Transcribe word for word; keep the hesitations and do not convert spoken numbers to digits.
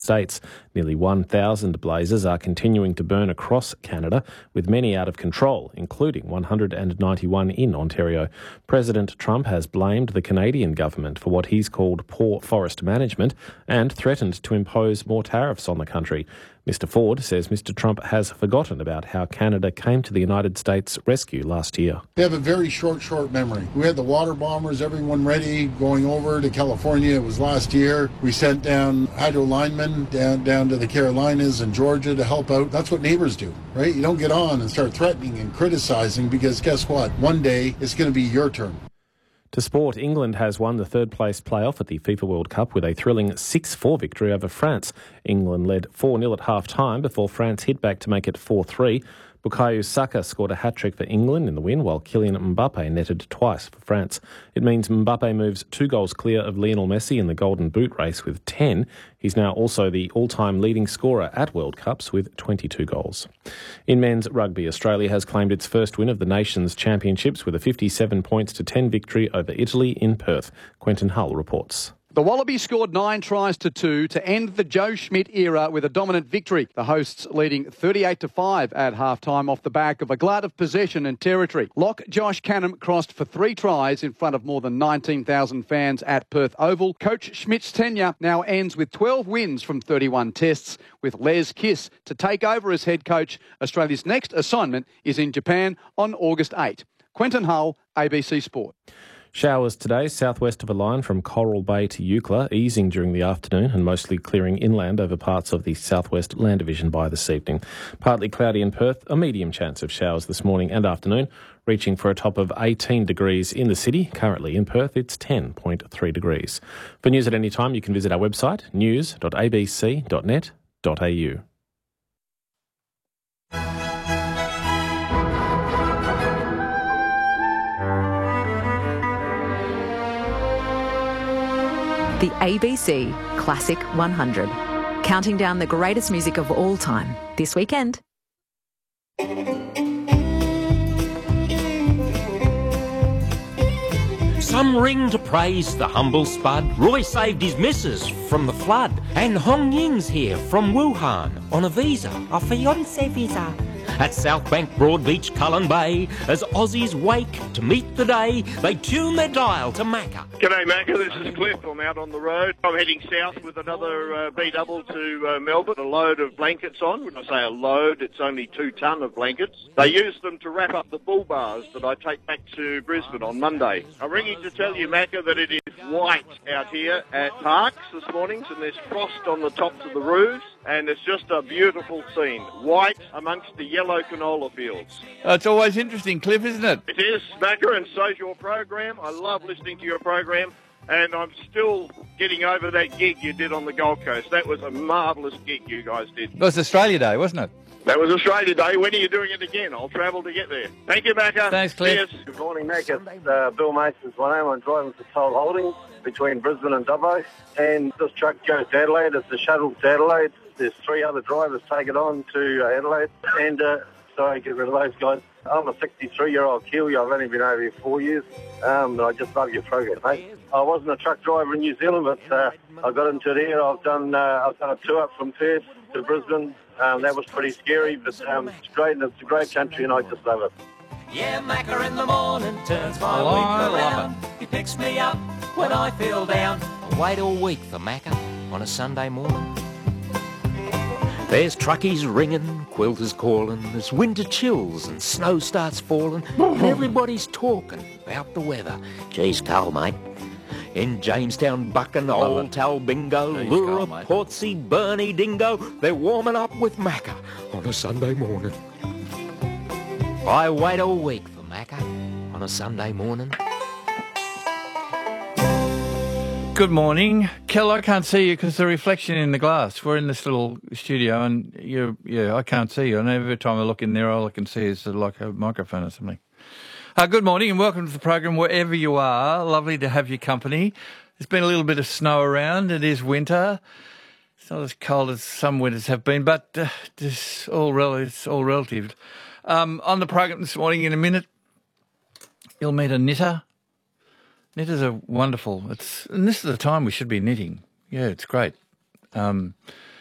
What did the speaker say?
States. Nearly one thousand blazes are continuing to burn across Canada, with many out of control, including one hundred ninety-one in Ontario. President Trump has blamed the Canadian government for what he's called poor forest management and threatened to impose more tariffs on the country. Mister Ford says Mister Trump has forgotten about how Canada came to the United States' rescue last year. They have a very short, short memory. We had the water bombers, everyone ready, going over to California. It was last year. We sent down hydro linemen down, down to the Carolinas and Georgia to help out. That's what neighbors do, right? You don't get on and start threatening and criticizing, because guess what? One day it's going to be your turn. To sport, England has won the third-place playoff at the FIFA World Cup with a thrilling six four victory over France. England led four nil at half-time before France hit back to make it four three. Bukayo Saka scored a hat-trick for England in the win, while Kylian Mbappe netted twice for France. It means Mbappe moves two goals clear of Lionel Messi in the Golden Boot race with ten. He's now also the all-time leading scorer at World Cups with twenty-two goals. In men's rugby, Australia has claimed its first win of the Nations Championships with a fifty-seven points to ten victory over Italy in Perth. Quentin Hull reports. The Wallabies scored nine tries to two to end the Joe Schmidt era with a dominant victory. The hosts leading thirty-eight to five at half-time off the back of a glut of possession and territory. Lock Josh Canham crossed for three tries in front of more than nineteen thousand fans at Perth Oval. Coach Schmidt's tenure now ends with twelve wins from thirty-one tests, with Les Kiss to take over as head coach. Australia's next assignment is in Japan on August eighth. Quentin Hull, A B C Sport. Showers today, southwest of a line from Coral Bay to Eucla, easing during the afternoon and mostly clearing inland over parts of the southwest land division by this evening. Partly cloudy in Perth, a medium chance of showers this morning and afternoon, reaching for a top of eighteen degrees in the city. Currently in Perth, it's ten point three degrees. For news at any time, you can visit our website, news dot a b c dot net dot a u. The A B C Classic one hundred, counting down the greatest music of all time this weekend. Some ring to praise the humble spud. Roy saved his missus from the flood. And Hong Ying's here from Wuhan on a visa, a fiancé visa. At South Bank, Broadbeach, Cullen Bay, as Aussies wake to meet the day, they tune their dial to Macca. G'day Macca, this is Cliff. I'm out on the road. I'm heading south with another uh, B-double to uh, Melbourne, a load of blankets on. When I say a load, it's only two tonne of blankets. They use them to wrap up the bull bars that I take back to Brisbane on Monday. I'm ringing to tell you, Macca, that it is white out here at Parks this morning, and there's frost on the tops of the roofs, and it's just a beautiful scene. White amongst the yellow canola fields. Oh, it's always interesting, Cliff, isn't it? It is, Macca, and so's your program. I love listening to your program, and I'm still getting over that gig you did on the Gold Coast. That was a marvellous gig you guys did. It was Australia Day, wasn't it? That was Australia Day. When are you doing it again? I'll travel to get there. Thank you, Macca. Thanks, Cliff. Cheers. Good morning, Mac. It's uh, Bill Mason's my name. I'm driving for Toll Holdings between Brisbane and Dubbo. And this truck goes to Adelaide. It's a shuttle to Adelaide. There's three other drivers take it on to uh, Adelaide. And uh, so I get rid of those guys. I'm a sixty-three-year-old Kiwi. I've only been over here four years. Um, and I just love your program, mate. I wasn't a truck driver in New Zealand, but uh, I got into it here. I've done, uh, I've done a tour up from Perth to Brisbane. Um, that was pretty scary, but um, it's great. And it's a great country, and I just love it. Yeah, Macca in the morning turns my Oh, week I love around. He picks me up when I feel down. I wait all week for Macca on a Sunday morning. There's truckies ringing, quilters calling, there's winter chills and snow starts falling, and everybody's talking about the weather. Geez, cold, mate. In Jamestown, Buchan, Old Talbingo, Geez, Lura, cold, mate. Portsea, Burnie, Dingo, they're warming up with Macca on a Sunday morning. I wait all week for Macca on a Sunday morning. Good morning. Kel, I can't see you because the reflection in the glass. We're in this little studio and you yeah, I can't see you. And every time I look in there, all I can see is like a microphone or something. Uh, good morning and welcome to the program wherever you are. Lovely to have your company. There's been a little bit of snow around. It is winter. It's not as cold as some winters have been, but uh, it's, all rel- it's all relative. Um, on the program this morning, in a minute, you'll meet a knitter. Knitters are wonderful. It's and this is the time we should be knitting. Yeah, it's great. Um,